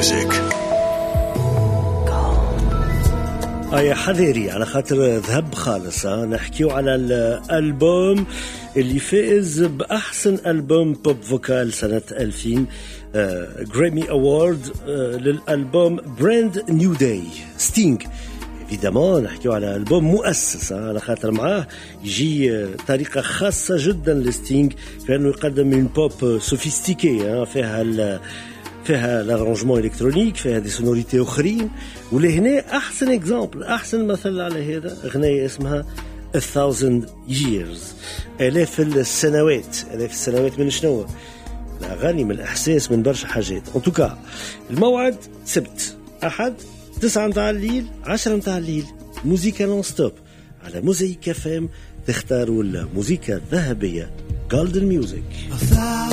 Music. يا حذيري على خاطر ذهب خالص. نحكيو على الألبوم اللي فائز بأحسن ألبوم بوب فوكال سنة 2000 جرامي أوارد للألبوم براند نيو داي ستينغ. إيفيدامون نحكيو على ألبوم مؤسس على خاطر معاه يجي طريقة خاصة جدا لستينغ في أنه يقدم من بوب سوفيستيكي فيها لارونجمون الكترونيك، فيها دي سونوريتي اخرين. ولهنا احسن اكزامبل، احسن مثل على هذا اغنيه اسمها 1000 years، الاف السنوات. الاف السنوات من شنو؟ الاغاني من الاحساس، من برشا حاجات. ان توكا الموعد سبت احد 9 متاع الليل 10 متاع الليل، موزيكا نون ستوب على موزيك FM. تختاروا الموزيكا الذهبيه جولدن ميوزك.